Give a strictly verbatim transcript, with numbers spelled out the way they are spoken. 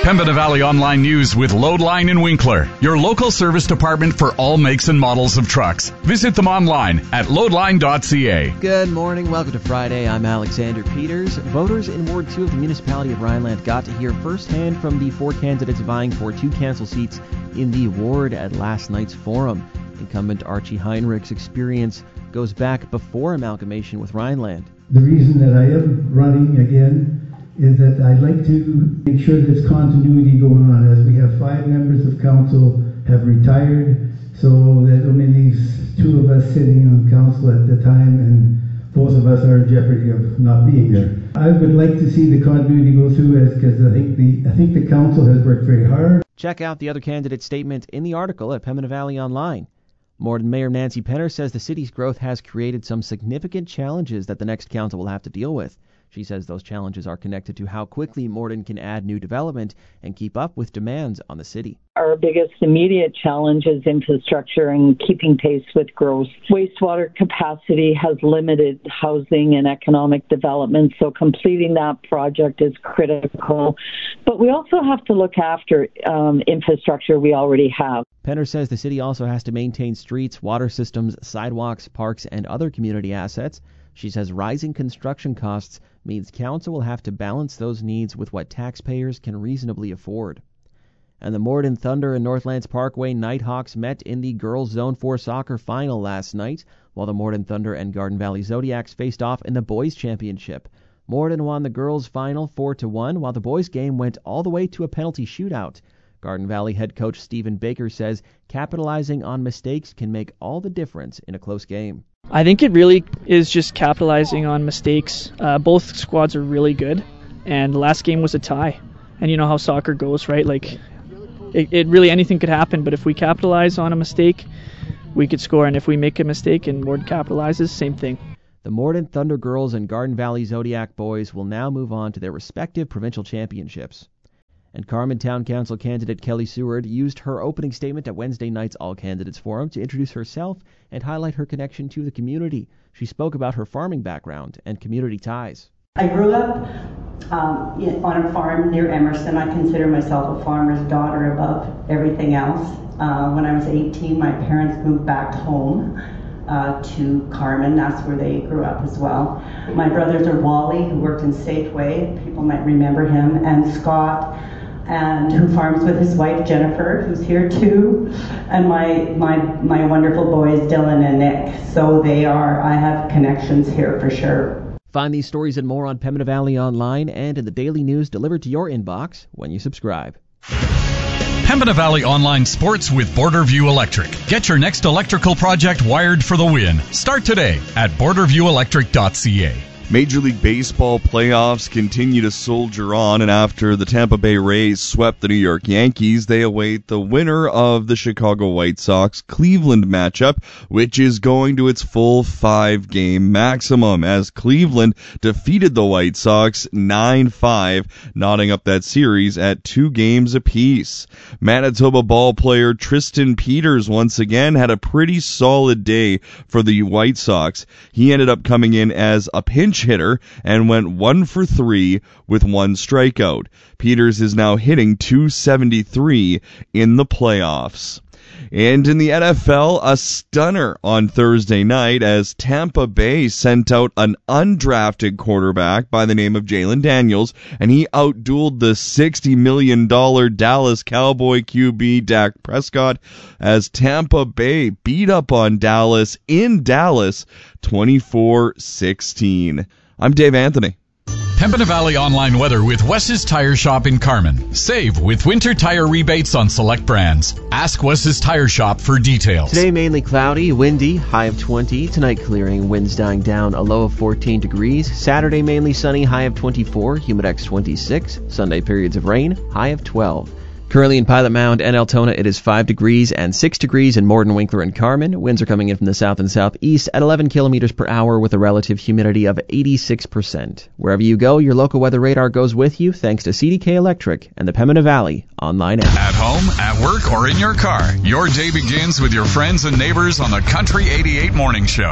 Pembina Valley Online News with Loadline in Winkler, your local service department for all makes and models of trucks. Visit them online at loadline dot c a. Good morning. Welcome to Friday. I'm Alexander Peters. Voters in Ward two of the municipality of Rhineland got to hear firsthand from the four candidates vying for two council seats in the ward at last night's forum. Incumbent Archie Heinrich's experience goes back before amalgamation with Rhineland. The reason that I am running again is that I'd like to make sure there's continuity going on, as we have five members of council have retired, so that only leaves two of us sitting on council at the time, and both of us are in jeopardy of not being there. I would like to see the continuity go through, because I think the I think the council has worked very hard. Check out the other candidate's statement in the article at Pembina Valley Online. Morden Mayor Nancy Penner says the city's growth has created some significant challenges that the next council will have to deal with. She says those challenges are connected to how quickly Morden can add new development and keep up with demands on the city. Our biggest immediate challenge is infrastructure and keeping pace with growth. Wastewater capacity has limited housing and economic development, so completing that project is critical. But we also have to look after um, infrastructure we already have. Penner says the city also has to maintain streets, water systems, sidewalks, parks, and other community assets. She says rising construction costs means council will have to balance those needs with what taxpayers can reasonably afford. And the Morden Thunder and Northlands Parkway Nighthawks met in the girls' Zone four soccer final last night, while the Morden Thunder and Garden Valley Zodiacs faced off in the boys' championship. Morden won the girls' final four to one, while the boys' game went all the way to a penalty shootout. Garden Valley head coach Stephen Baker says capitalizing on mistakes can make all the difference in a close game. I think it really is just capitalizing on mistakes. Uh, both squads are really good, and the last game was a tie. And you know how soccer goes, right? Like, it, it really, anything could happen, but if we capitalize on a mistake, we could score. And if we make a mistake and Morden capitalizes, same thing. The Morden Thunder girls and Garden Valley Zodiac boys will now move on to their respective provincial championships. And Carman Town Council candidate Kelly Seward used her opening statement at Wednesday night's All Candidates Forum to introduce herself and highlight her connection to the community. She spoke about her farming background and community ties. I grew up um, on a farm near Emerson. I consider myself a farmer's daughter above everything else. Uh, when I was eighteen, my parents moved back home uh, to Carman. That's where they grew up as well. My brothers are Wally, who worked in Safeway. People might remember him, and Scott, and who farms with his wife Jennifer, who's here too, and my my my wonderful boys Dylan and Nick. So they are, I have connections here for sure. Find these stories and more on Pembina Valley Online and in the daily news delivered to your inbox when you subscribe. Pembina Valley Online Sports with Borderview Electric. Get your next electrical project wired for the win. Start today at border view electric dot c a. Major League Baseball playoffs continue to soldier on, and after the Tampa Bay Rays swept the New York Yankees, they await the winner of the Chicago White Sox-Cleveland matchup, which is going to its full five-game maximum, as Cleveland defeated the White Sox nine five, knotting up that series at two games apiece. Manitoba ball player Tristan Peters once again had a pretty solid day for the White Sox. He ended up coming in as a pinch hitter and went one for three with one strikeout. Peters is now hitting two seventy-three in the playoffs. And in the N F L, a stunner on Thursday night as Tampa Bay sent out an undrafted quarterback by the name of Jalen Daniels, and he outdueled the sixty million dollars Dallas Cowboy Q B Dak Prescott as Tampa Bay beat up on Dallas in Dallas twenty-four sixteen. I'm Dave Anthony. Pembina Valley Online weather with Wes's Tire Shop in Carman. Save with winter tire rebates on select brands. Ask Wes's Tire Shop for details. Today mainly cloudy, windy, high of twenty. Tonight clearing, winds dying down, a low of fourteen degrees. Saturday mainly sunny, high of twenty-four, humidex twenty-six. Sunday periods of rain, high of twelve. Currently in Pilot Mound and Altona, it is five degrees and six degrees in Morden, Winkler, and Carman. Winds are coming in from the south and southeast at eleven kilometers per hour with a relative humidity of eighty-six percent. Wherever you go, your local weather radar goes with you thanks to C D K Electric and the Pembina Valley Online app. At home, at work, or in your car, your day begins with your friends and neighbors on the Country eighty-eight Morning Show.